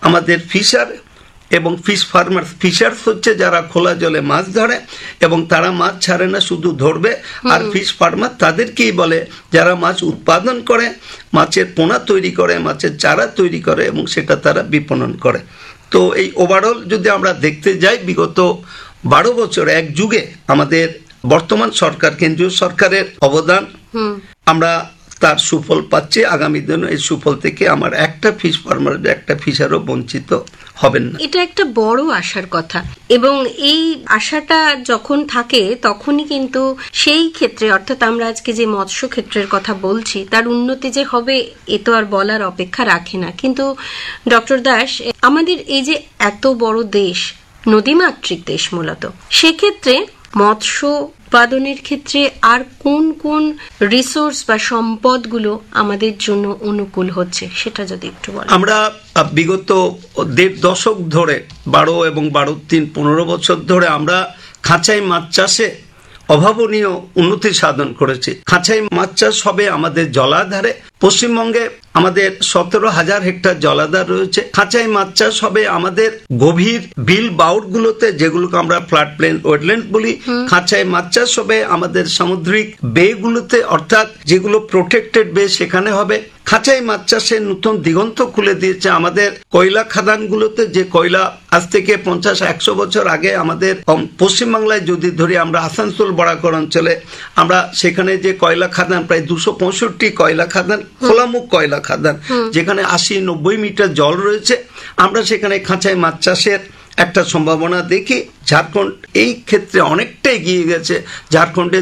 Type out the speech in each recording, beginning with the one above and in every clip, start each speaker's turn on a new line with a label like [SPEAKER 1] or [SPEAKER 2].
[SPEAKER 1] আমাদের ফিশার এবং fish farmers. Fishers হচ্ছে যারা খোলা জলে মাছ ধরে এবং তারা মাছ ছাড়ে না, শুধু ধরবে। আর ফিশ ফার্মার তাদেরকেই বলে যারা মাছ উৎপাদন করে, মাছের পোনা তৈরি করে, মাছের চারা তৈরি করে এবং সেটা তারা বিপণন করে। তো এই ওভারঅল যদি আমরা দেখতে যাই, বিগত 12 বছর, এক যুগে আমাদের বর্তমান সরকার, কেন্দ্রীয় সরকারের অবদান, আমরা তার সুফল পাচ্ছে। আগামী দিনে এই সুফল থেকে আমার একটা ফিশ ফার্মার, একটা ফিশারও বঞ্চিত হবেন না।
[SPEAKER 2] এটা একটা বড় আশার কথা, এবং এই আশাটা যখন থাকে তখনই কিন্তু সেই ক্ষেত্রে, অর্থাৎ আমরা আজকে যে মৎস্য ক্ষেত্রের কথা বলছি, তার উন্নতি যে হবে এ তো আর বলার অপেক্ষা রাখে না। কিন্তু ডক্টর দাস, আমাদের এই যে এত বড় দেশ, নদীমাতৃক দেশ মূলত, সেক্ষেত্রে মৎস্য উৎপাদনের ক্ষেত্রে আর কোন কোন রিসোর্স বা সম্পদগুলো আমাদের জন্য অনুকূল হচ্ছে সেটা যদি একটু বলেন।
[SPEAKER 1] আমরা বিগত 1.5 দশক ধরে, 12 এবং 12-3 15 বছর ধরে আমরা খাঁচাই মাছ চাষে অভাবনীয় উন্নতি সাধন করেছি। খাঁচাই মাছ চাষ হবে আমাদের জলাধারে। পশ্চিমবঙ্গে আমাদের 17,000 হেক্টর জলাধার রয়েছে। খাঁচাই মাছ চাষ হবে আমাদের গভীর বিল বাউট গুলোতে, যেগুলোকে আমরা ফ্লাড প্লেন ওয়েটল্যান্ড বলি। খাঁচাই মাছ চাষ হবে আমাদের সামুদ্রিক বে গুলোতে, অর্থাৎ যেগুলো প্রোটেক্টেড বে, সেখানে হবে। খাঁচাই মাছ চাষের নতুন দিগন্ত খুলে দিয়েছে আমাদের কয়লা খাদানগুলোতে, যে কয়লা আজ থেকে 50-100 বছর আগে আমাদের পশ্চিমবাংলায় যদি ধরি, আমরা আসানসোল বরাকর অঞ্চলে, আমরা সেখানে যে কয়লা খাদান, প্রায় 265 কয়লা খাদান, খোলামুখ কয়লা খাদান, যেখানে 80-90 মিটার জল রয়েছে, আমরা সেখানে খাঁচাই মাছ চাষের একটা সম্ভাবনা দেখি। ঝাড়খণ্ড এই ক্ষেত্রে অনেকটা এগিয়ে গেছে। ঝাড়খণ্ডে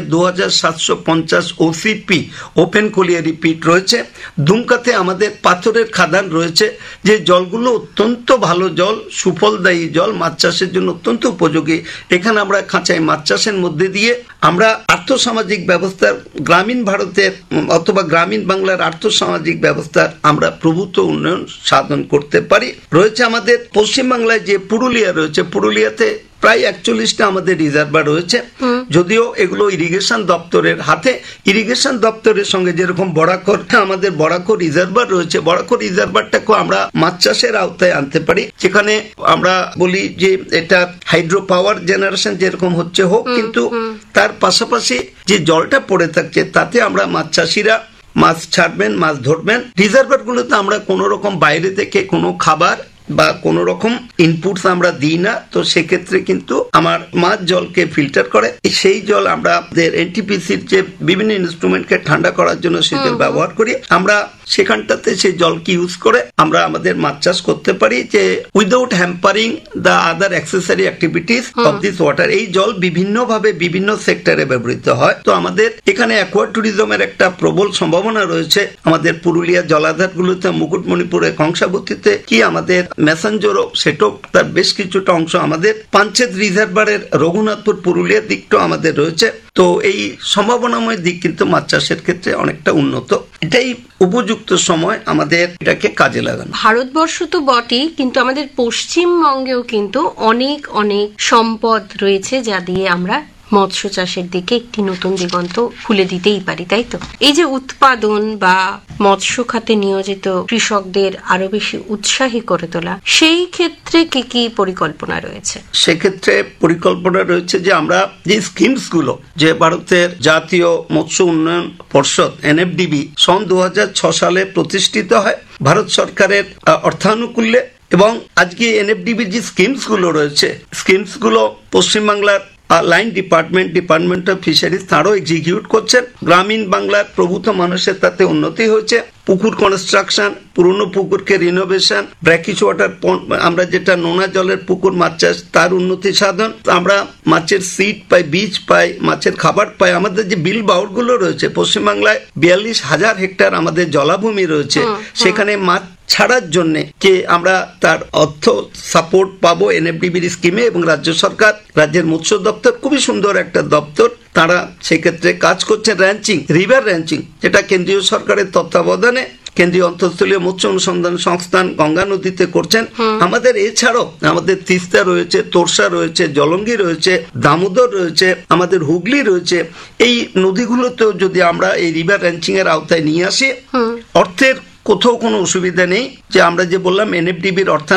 [SPEAKER 1] 2750 ওসিপি ওপেন কোলিয়ারি পিট রয়েছে। দুমকাতে আমাদের পাথরের খাদান রয়েছে, যে জলগুলো অত্যন্ত ভালো জল, সুফলদায়ী জল, মাছ চাষের জন্য অত্যন্ত উপযোগী। এখানে আমরা খাঁচাই মাছ চাষের মধ্যে দিয়ে আমরা আর্থসামাজিক ব্যবস্থার, গ্রামীণ ভারতের অথবা গ্রামীণ বাংলার আর্থসামাজিক ব্যবস্থার আমরা প্রভূত উন্নয়ন সাধন করতে পারি। রয়েছে আমাদের পশ্চিমবাংলায় যে পুরুলিয়া রয়েছে, পুরুলিয়াতে প্রায় 41টা আমাদের রিজার্ভার রয়েছে। যদিও এগুলো ইরিগেশন দপ্তরের হাতে, ইরিগেশন দপ্তরের সঙ্গে যেরকম বরাকর, আমাদের বরাকর রিজার্ভার রয়েছে, বরাকর রিজার্ভারটাকেও আমরা মাছ চাষের আওতায় আনতে পারি। যেখানে আমরা বলি যে এটা হাইড্রো পাওয়ার জেনারেশন যেরকম হচ্ছে হোক, কিন্তু তার পাশাপাশি যে জলটা পড়ে থাকছে তাতে আমরা মাছ চাষিরা মাছ ছাড়বেন, মাছ ধরবেন। রিজার্ভার গুলোতে আমরা কোনো রকম বাইরে থেকে কোনো খাবার বা কোন রকম ইনপুটস আমরা দিই না। তো সেক্ষেত্রে কিন্তু আমার মাছ জলকে ফিল্টার করে, সেই জল আমরা এনটিপিসির যে বিভিন্ন ইনস্ট্রুমেন্টকে ঠান্ডা করার জন্য সেই জল ব্যবহার করি। আমরা সেখানটাতে সেই জলকে ইউজ করে আমরা আমাদের মাছ চাষ করতে পারি, যে without hampering the other accessory activities of this water. এই জল বিভিন্নভাবে বিভিন্ন সেক্টরে ব্যবহৃত হয়। তো আমাদের এখানে অ্যাকোয়া ট্যুরিজমের একটা প্রবল সম্ভাবনা রয়েছে। আমাদের পুরুলিয়া জলাধার গুলোতে, মুকুটমণিপুরে, কংসাবতীতে, কি আমাদের মেসেঞ্জরও, সেটাও তার বেশ কিছুটা অংশ আমাদের পাঞ্চেত রিজার্ভারের রঘুনাথপুর পুরুলিয়ার দিকটাও আমাদের রয়েছে। তো এই সম্ভাবনাময় দিক কিন্তু মাছ চাষের ক্ষেত্রে অনেকটা উন্নত। এটাই উপযুক্ত সময় আমাদের এটাকে কাজে লাগানো।
[SPEAKER 2] ভারতবর্ষ তো বটেই, কিন্তু আমাদের পশ্চিমবঙ্গেও কিন্তু অনেক অনেক সম্পদ রয়েছে, যা দিয়ে আমরা মৎস্য চাষের দিকে একটি নতুন দিগন্ত খুলে দিতেই পারি, তাই তো? এই যে উৎপাদন বা মৎস্য খাতে নিয়োজিত কৃষকদের আরো বেশি উৎসাহী করে তোলা, সেই ক্ষেত্রে কি কি পরিকল্পনা রয়েছে?
[SPEAKER 1] সেক্ষেত্রে পরিকল্পনা রয়েছে যে আমরা যে স্কিমস গুলো, যে ভারতের জাতীয় মৎস্য উন্নয়ন পর্ষদ এনএফডিবি সন 2006 সালে প্রতিষ্ঠিত হয় ভারত সরকারের অর্থানুকূল্যে, এবং আজকে এনএফডিবির যে স্কিমস গুলো রয়েছে, স্কিমস গুলো পশ্চিমবাংলার লাইন ডিপার্টমেন্ট অফ ফিশারিজ তারও এক্সিকিউট করছেন। গ্রামীণ বাংলার প্রভূত মানুষের তাতে উন্নতি হয়েছে। পুকুর কনস্ট্রাকশন, পুরনো পুকুরকে রিনোভেশন, ব্র্যাকিশ ওয়াটার, আমরা যেটা নোনা জলের পুকুর মাছ চাষ, তার উন্নতি সাধন। আমরা মাছের সিড পাই, বীজ পাই, মাছের খাবার পাই। আমাদের যে বিল বাউট গুলো রয়েছে, পশ্চিমবাংলায় 42,000 হেক্টর আমাদের জলাভূমি রয়েছে, সেখানে মাছ ছাড়ার জন্য যে আমরা তার অর্থ সাপোর্ট পাবো এনএফডিবির স্কিমে, এবং রাজ্য সরকার, রাজ্যের মৎস্য দপ্তর খুবই সুন্দর একটা দপ্তর, তারা সেক্ষেত্রে কাজ করছে। র্যাঞ্চিং, রিভার র্যাঞ্চিং, যেটা কেন্দ্রীয় সরকারের তত্ত্বাবধানে কেন্দ্রীয় অন্তঃস্থলীয় মৎস্য অনুসন্ধান সংস্থান গঙ্গা নদীতে করছেন। আমাদের এছাড়াও আমাদের তিস্তা রয়েছে, তোরসা রয়েছে, জলঙ্গি রয়েছে, দামোদর রয়েছে, আমাদের হুগলি রয়েছে। এই নদীগুলোতেও যদি আমরা এই রিভার র্যাঞ্চিং এর আওতায় নিয়ে আসি, অর্থের কোথাও কোনো অসুবিধা নেই। যে আমরা যে বললাম এনএফডিবির অর্থ